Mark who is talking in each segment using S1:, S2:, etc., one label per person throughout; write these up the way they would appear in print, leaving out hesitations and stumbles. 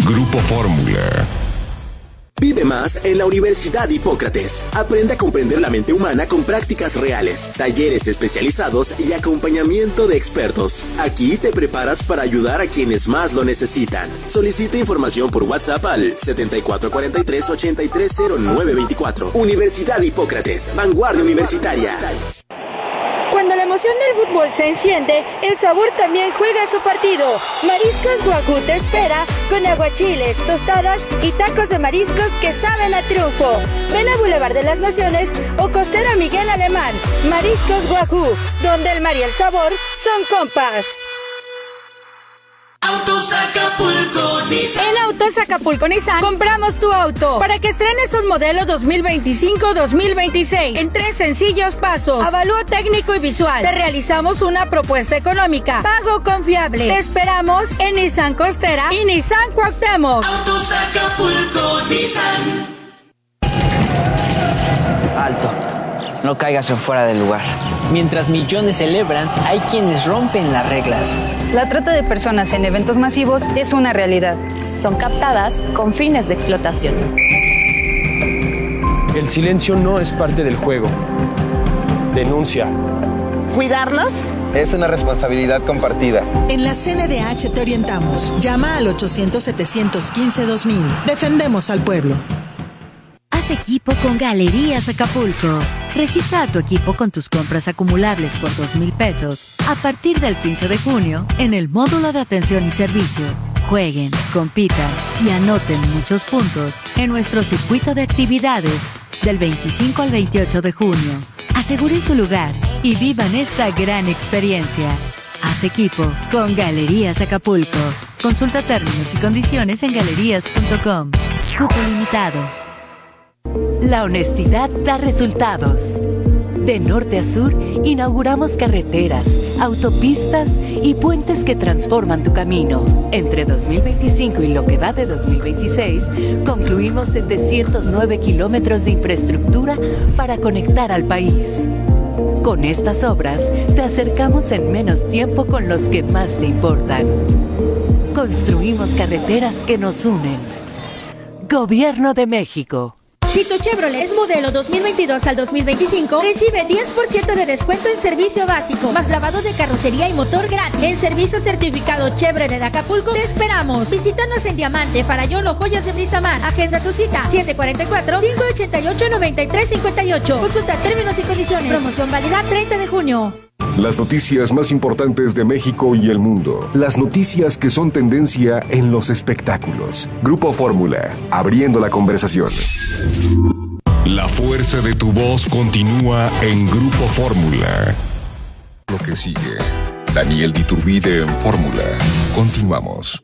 S1: Grupo Fórmula.
S2: Vive más en la Universidad Hipócrates. Aprende a comprender la mente humana con prácticas reales, talleres especializados y acompañamiento de expertos. Aquí te preparas para ayudar a quienes más lo necesitan. Solicita información por WhatsApp al 7443-830924. Universidad Hipócrates, vanguardia universitaria.
S3: Cuando la emoción del fútbol se enciende, el sabor también juega su partido. Mariscos Wagyu te espera con aguachiles, tostadas y tacos de mariscos que saben a triunfo. Ven a Boulevard de las Naciones o Costera Miguel Alemán. Mariscos Wagyu, donde el mar y el sabor son compas.
S4: Autos Acapulco Nissan.
S3: En Autos Acapulco Nissan compramos tu auto para que estrenes un modelo 2025-2026 en 3 sencillos pasos. Avalúo técnico y visual. Te realizamos una propuesta económica. Pago confiable. Te esperamos en Nissan Costera y Nissan Cuauhtémoc.
S4: Autos Acapulco Nissan.
S5: Alto. No caigas en fuera del lugar. Mientras millones celebran, hay quienes rompen las reglas.
S6: La trata de personas en eventos masivos es una realidad.
S7: Son captadas con fines de explotación.
S8: El silencio no es parte del juego. Denuncia.
S9: ¿Cuidarnos?
S10: Es una responsabilidad compartida.
S11: En la CNDH te orientamos. Llama al 800-715-2000. Defendemos al pueblo.
S12: Haz equipo con Galerías Acapulco. Registra a tu equipo con tus compras acumulables por 2,000 pesos a partir del 15 de junio en el módulo de atención y servicio. Jueguen, compitan y anoten muchos puntos en nuestro circuito de actividades del 25 al 28 de junio. Aseguren su lugar y vivan esta gran experiencia. Haz equipo con Galerías Acapulco. Consulta términos y condiciones en galerías.com. Cupo limitado. La honestidad da resultados. De norte a sur, inauguramos carreteras, autopistas y puentes que transforman tu camino. Entre 2025 y lo que va de 2026, concluimos 709 kilómetros de infraestructura para conectar al país. Con estas obras, te acercamos en menos tiempo con los que más te importan. Construimos carreteras que nos unen. Gobierno de México.
S3: Si tu Chevrolet es modelo 2022 al 2025, recibe 10% de descuento en servicio básico, más lavado de carrocería y motor gratis. En servicio certificado Chevrolet de Acapulco, te esperamos. Visítanos en Diamante, Farallón, Joyas de Brizamar. Agenda tu cita, 744-588-9358. Consulta términos y condiciones. Promoción válida 30 de junio.
S1: Las noticias más importantes de México y el mundo. Las noticias que son tendencia en los espectáculos. Grupo Fórmula, abriendo la conversación. La fuerza de tu voz continúa en Grupo Fórmula. Lo que sigue. Daniel Diturbide en Fórmula. Continuamos.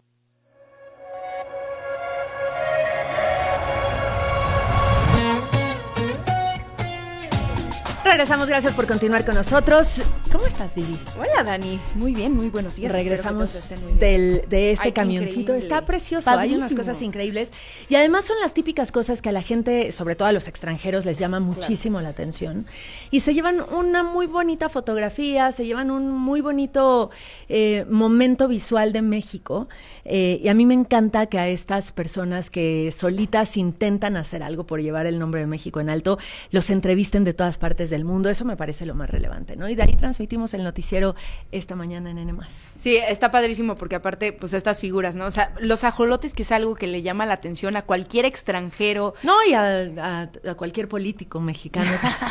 S13: Regresamos, gracias por continuar con nosotros. ¿Cómo estás, Vivi?
S14: Hola, Dani. Muy bien, muy buenos días.
S13: Regresamos de este camioncito. Está precioso, padrísimo. Hay unas cosas increíbles. Y además son las típicas cosas que a la gente, sobre todo a los extranjeros, les llama muchísimo la atención. Y se llevan una muy bonita fotografía, se llevan un muy bonito momento visual de México. Y a mí me encanta que a estas personas que solitas intentan hacer algo por llevar el nombre de México en alto, los entrevisten de todas partes del mundo. Eso me parece lo más relevante, ¿no? Y de ahí transmitimos el noticiero esta mañana en N+.
S14: Sí, está padrísimo porque aparte, pues estas figuras, ¿no? O sea, los ajolotes, que es algo que le llama la atención a cualquier extranjero.
S13: No, y a cualquier político mexicano.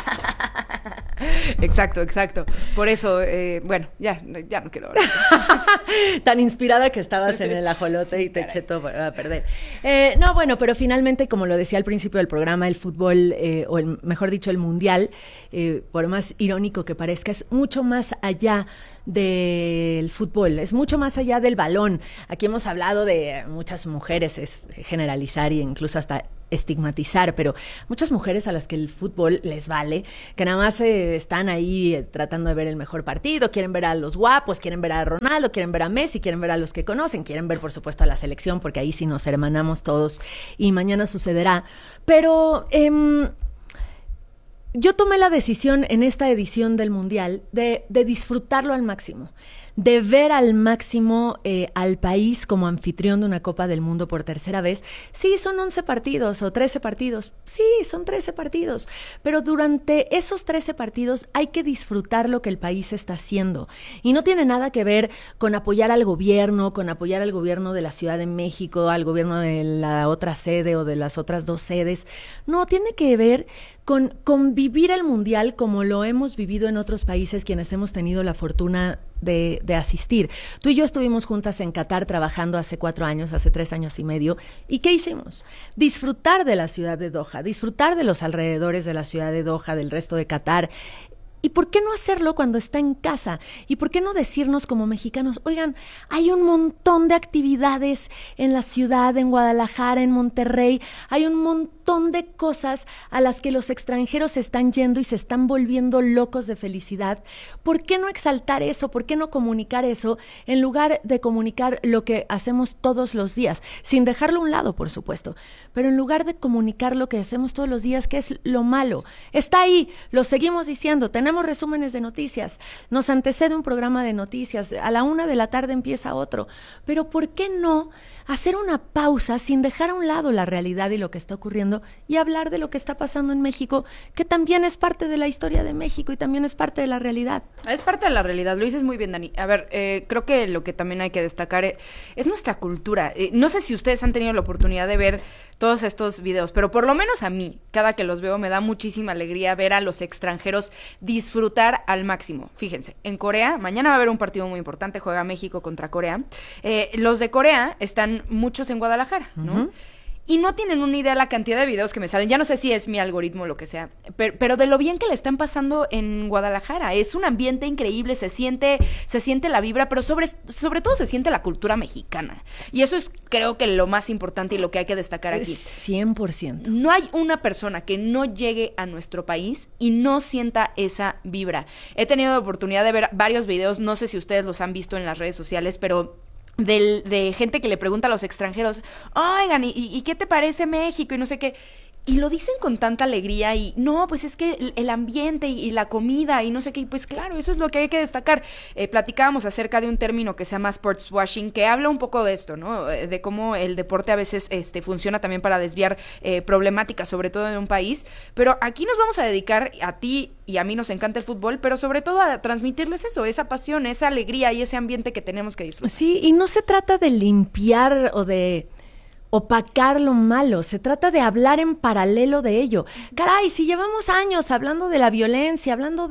S14: Exacto. Por eso, bueno, ya no quiero hablar.
S13: Tan inspirada que estabas en el ajolote y te eché todo a perder. No, bueno, pero finalmente, como lo decía al principio del programa, el fútbol, mejor dicho, el mundial, por más irónico que parezca, es mucho más allá del fútbol, es mucho más allá del balón. Aquí hemos hablado de muchas mujeres, es generalizar e incluso hasta estigmatizar, pero muchas mujeres a las que el fútbol les vale, que nada más están ahí tratando de ver el mejor partido, quieren ver a los guapos, quieren ver a Ronaldo, quieren ver a Messi, quieren ver a los que conocen, quieren ver por supuesto a la selección, porque ahí sí nos hermanamos todos y mañana sucederá. Pero yo tomé la decisión en esta edición del Mundial de disfrutarlo al máximo, de ver al máximo al país como anfitrión de una Copa del Mundo por tercera vez. Sí, son 11 partidos o 13 partidos. Sí, son 13 partidos. Pero durante esos 13 partidos hay que disfrutar lo que el país está haciendo. Y no tiene nada que ver con apoyar al gobierno, de la Ciudad de México, al gobierno de la otra sede o de las otras 2 sedes. No, tiene que ver con vivir el Mundial como lo hemos vivido en otros países quienes hemos tenido la fortuna de asistir. Tú y yo estuvimos juntas en Qatar trabajando hace 4 años, hace 3 años y medio. ¿Y qué hicimos? Disfrutar de la ciudad de Doha, disfrutar de los alrededores de la ciudad de Doha, del resto de Qatar. ¿Y por qué no hacerlo cuando está en casa? ¿Y por qué no decirnos como mexicanos, oigan, hay un montón de actividades en la ciudad, en Guadalajara, en Monterrey, hay un montón de cosas a las que los extranjeros se están yendo y se están volviendo locos de felicidad? ¿Por qué no exaltar eso? ¿Por qué no comunicar eso en lugar de comunicar lo que hacemos todos los días? Sin dejarlo a un lado, por supuesto, pero en lugar de comunicar lo que hacemos todos los días, que es lo malo. Está ahí, lo seguimos diciendo, tenemos resúmenes de noticias, nos antecede un programa de noticias, a la 1:00 p.m. empieza otro, pero ¿por qué no hacer una pausa sin dejar a un lado la realidad y lo que está ocurriendo y hablar de lo que está pasando en México, que también es parte de la historia de México y también es parte de la realidad?
S14: Es parte de la realidad, lo dices muy bien, Dani. A ver, creo que lo que también hay que destacar es nuestra cultura. No sé si ustedes han tenido la oportunidad de ver todos estos videos, pero por lo menos a mí, cada que los veo me da muchísima alegría ver a los extranjeros disfrutar al máximo. Fíjense, en Corea, mañana va a haber un partido muy importante, juega México contra Corea. Los de Corea están muchos en Guadalajara, ¿no? Uh-huh. Y no tienen una idea la cantidad de videos que me salen. Ya no sé si es mi algoritmo o lo que sea, pero de lo bien que le están pasando en Guadalajara. Es un ambiente increíble, se siente la vibra, pero sobre todo se siente la cultura mexicana. Y eso es, creo que, lo más importante y lo que hay que destacar aquí.
S13: 100%.
S14: No hay una persona que no llegue a nuestro país y no sienta esa vibra. He tenido la oportunidad de ver varios videos, no sé si ustedes los han visto en las redes sociales, pero de gente que le pregunta a los extranjeros, oigan, ¿y qué te parece México? Y no sé qué. Y lo dicen con tanta alegría y no, pues es que el ambiente y la comida y no sé qué, y pues claro, eso es lo que hay que destacar. Platicábamos acerca de un término que se llama sportswashing, que habla un poco de esto, ¿no? De cómo el deporte a veces funciona también para desviar problemáticas, sobre todo en un país. Pero aquí nos vamos a dedicar, a ti y a mí nos encanta el fútbol, pero sobre todo a transmitirles eso, esa pasión, esa alegría y ese ambiente que tenemos que disfrutar.
S13: Sí, y no se trata de limpiar o de opacar lo malo, se trata de hablar en paralelo de ello. Caray, si llevamos años hablando de la violencia, hablando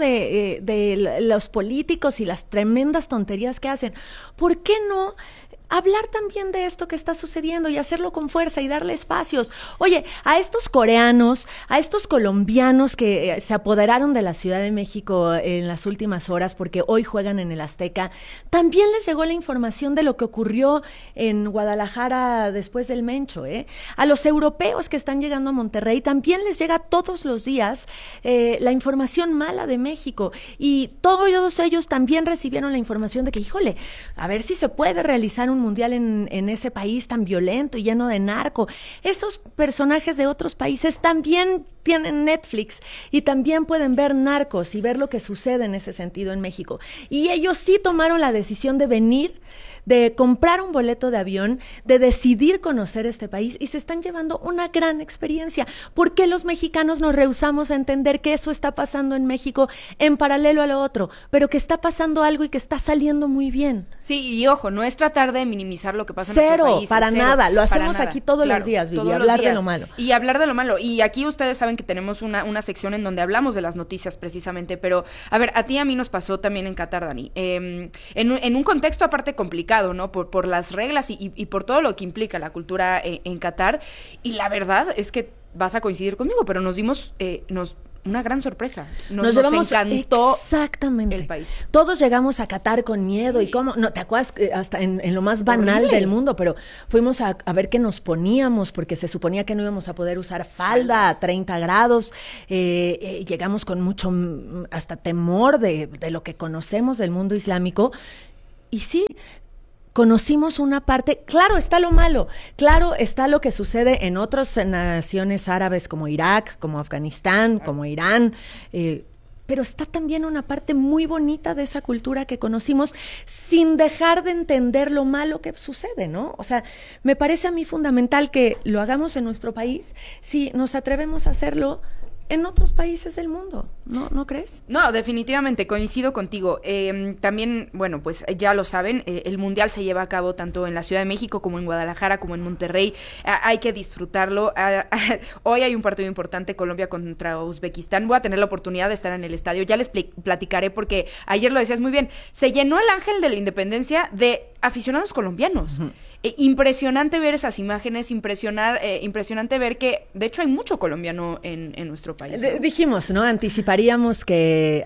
S13: de los políticos y las tremendas tonterías que hacen, ¿por qué no hablar también de esto que está sucediendo y hacerlo con fuerza y darle espacios? Oye, a estos coreanos, a estos colombianos que se apoderaron de la Ciudad de México en las últimas horas porque hoy juegan en el Azteca, también les llegó la información de lo que ocurrió en Guadalajara después del Mencho, ¿eh? A los europeos que están llegando a Monterrey también les llega todos los días la información mala de México, y todos ellos también recibieron la información de que, híjole, a ver si se puede realizar un mundial en ese país tan violento y lleno de narco. Esos personajes de otros países también tienen Netflix y también pueden ver Narcos y ver lo que sucede en ese sentido en México. Y ellos sí tomaron la decisión de venir, de comprar un boleto de avión, de decidir conocer este país, y se están llevando una gran experiencia. ¿Por qué los mexicanos nos rehusamos a entender que eso está pasando en México en paralelo a lo otro, pero que está pasando algo y que está saliendo muy bien?
S14: Sí, y ojo, no es tratar de minimizar lo que pasa en nuestro país.
S13: Para nada, lo hacemos aquí todos los días, Vivi, hablar de lo malo.
S14: Y hablar de lo malo. Y aquí ustedes saben que tenemos una sección en donde hablamos de las noticias precisamente, pero a ver, a ti y a mí nos pasó también en Qatar, Dani. En un contexto aparte complicado, ¿no? Por las reglas y por todo lo que implica la cultura en Qatar. Y la verdad es que vas a coincidir conmigo, pero nos dimos una gran sorpresa. Nos encantó
S13: exactamente
S14: el país.
S13: Todos llegamos a Qatar con miedo, sí. Y cómo, no te acuerdas, hasta en lo más banal del mundo, pero fuimos a ver qué nos poníamos, porque se suponía que no íbamos a poder usar falda a 30 grados. Llegamos con mucho hasta temor de lo que conocemos del mundo islámico. Y sí, conocimos una parte. Claro está lo malo, claro está lo que sucede en otras naciones árabes como Irak, como Afganistán, como Irán, pero está también una parte muy bonita de esa cultura que conocimos sin dejar de entender lo malo que sucede, ¿no? O sea, me parece a mí fundamental que lo hagamos en nuestro país si nos atrevemos a hacerlo en otros países del mundo, ¿no crees?
S14: No, definitivamente, coincido contigo. También, bueno, pues ya lo saben, el Mundial se lleva a cabo tanto en la Ciudad de México como en Guadalajara, como en Monterrey. Hay que disfrutarlo. Hoy hay un partido importante, Colombia contra Uzbekistán. Voy a tener la oportunidad de estar en el estadio. Ya les platicaré porque ayer lo decías muy bien. Se llenó el Ángel de la Independencia de aficionados colombianos. Uh-huh. Impresionante ver esas imágenes, impresionante ver que, de hecho, hay mucho colombiano en nuestro país, ¿no?
S13: Dijimos, ¿no? Anticipábamos que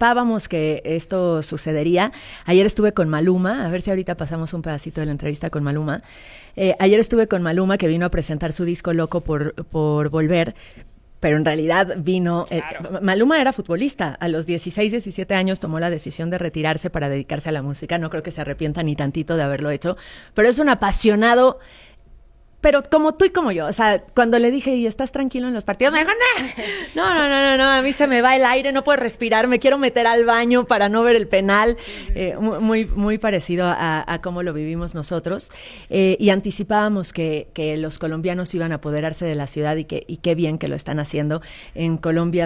S13: esto sucedería. Ayer estuve con Maluma, a ver si ahorita pasamos un pedacito de la entrevista con Maluma. Ayer estuve con Maluma, que vino a presentar su disco Loco por Volver. Pero en realidad vino... Claro. Maluma era futbolista. A los 16, 17 años tomó la decisión de retirarse para dedicarse a la música. No creo que se arrepienta ni tantito de haberlo hecho. Pero es un apasionado... Pero como tú y como yo, o sea, cuando le dije, ¿y estás tranquilo en los partidos? Me dijo, no, a mí se me va el aire, no puedo respirar, me quiero meter al baño para no ver el penal. Muy parecido a cómo lo vivimos nosotros. Y anticipábamos que los colombianos iban a apoderarse de la ciudad y qué bien que lo están haciendo. En Colombia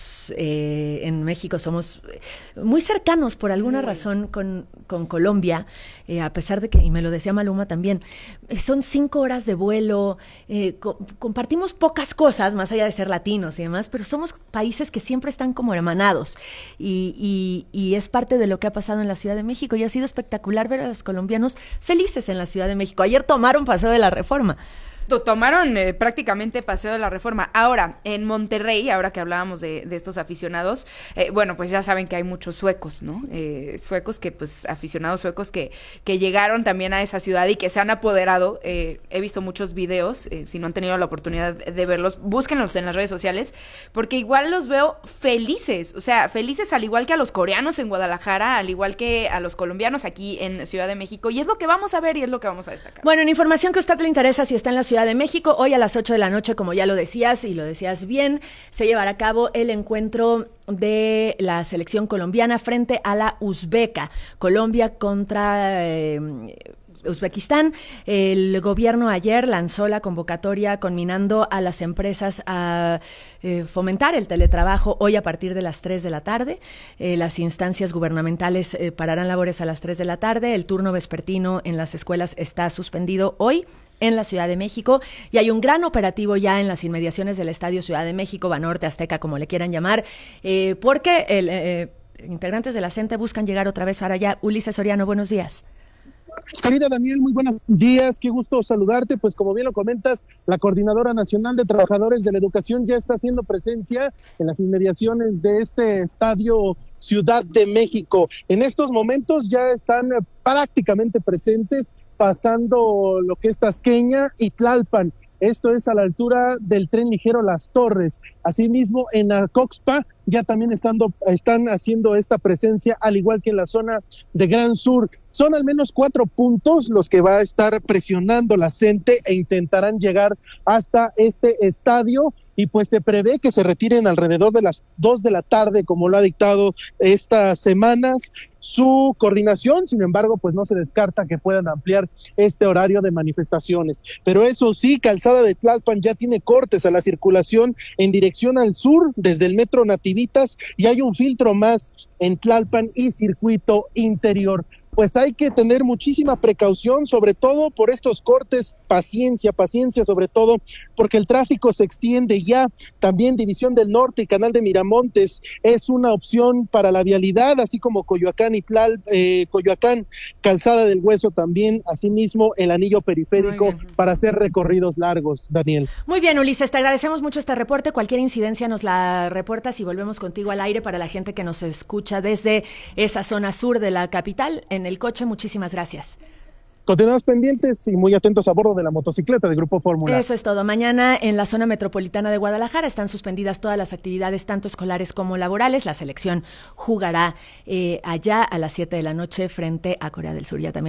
S13: en México somos muy cercanos por alguna razón con Colombia, a pesar de que, y me lo decía Maluma también, son 5 horas de vuelo, compartimos pocas cosas, más allá de ser latinos y demás, pero somos países que siempre están como hermanados y es parte de lo que ha pasado en la Ciudad de México y ha sido espectacular ver a los colombianos felices en la Ciudad de México. Ayer tomaron Paseo de la Reforma.
S14: Tomaron prácticamente Paseo de la Reforma. Ahora, en Monterrey, ahora que hablábamos de estos aficionados, bueno, pues ya saben que hay muchos suecos, ¿no? Aficionados suecos que llegaron también a esa ciudad y que se han apoderado. He visto muchos videos, si no han tenido la oportunidad de verlos, búsquenlos en las redes sociales, porque igual los veo felices, o sea, felices al igual que a los coreanos en Guadalajara, al igual que a los colombianos aquí en Ciudad de México, y es lo que vamos a ver y es lo que vamos a destacar.
S13: Bueno, en información que a usted le interesa, si está en la Ciudad de México, hoy a las 8 de la noche, como ya lo decías, y lo decías bien, se llevará a cabo el encuentro de la selección colombiana frente a la uzbeca. Colombia contra Uzbekistán. El gobierno ayer lanzó la convocatoria conminando a las empresas a fomentar el teletrabajo hoy a partir de las 3 de la tarde. Las instancias gubernamentales pararán labores a las 3 de la tarde. El turno vespertino en las escuelas está suspendido hoy en la Ciudad de México, y hay un gran operativo ya en las inmediaciones del Estadio Ciudad de México, Banorte, Azteca, como le quieran llamar, porque integrantes de la CENTE buscan llegar otra vez ahora ya. Ulises Soriano, buenos días.
S15: Querida Daniel, muy buenos días, qué gusto saludarte. Pues como bien lo comentas, la Coordinadora Nacional de Trabajadores de la Educación ya está haciendo presencia en las inmediaciones de este Estadio Ciudad de México. En estos momentos ya están prácticamente presentes, pasando lo que es Tasqueña y Tlalpan. Esto es a la altura del tren ligero Las Torres. Asimismo, en Acoxpa ya también están haciendo esta presencia, al igual que en la zona de Gran Sur. Son al menos 4 puntos los que va a estar presionando la CENTE e intentarán llegar hasta este estadio. Y pues se prevé que se retiren alrededor de las 2 de la tarde, como lo ha dictado estas semanas su coordinación. Sin embargo, pues no se descarta que puedan ampliar este horario de manifestaciones. Pero eso sí, Calzada de Tlalpan ya tiene cortes a la circulación en dirección al sur desde el Metro Nativitas, y hay un filtro más en Tlalpan y Circuito Interior. Pues hay que tener muchísima precaución, sobre todo por estos cortes, paciencia, sobre todo porque el tráfico se extiende ya. También División del Norte y Canal de Miramontes es una opción para la vialidad, así como Coyoacán y Coyoacán, Calzada del Hueso también, asimismo el anillo periférico para hacer recorridos largos, Daniel.
S13: Muy bien, Ulises, te agradecemos mucho este reporte. Cualquier incidencia nos la reportas y volvemos contigo al aire para la gente que nos escucha desde esa zona sur de la capital, en el coche. Muchísimas gracias.
S15: Continuamos pendientes y muy atentos a bordo de la motocicleta del Grupo Fórmula.
S13: Eso es todo. Mañana en la zona metropolitana de Guadalajara están suspendidas todas las actividades, tanto escolares como laborales. La selección jugará allá a las 7 de la noche frente a Corea del Sur. Ya también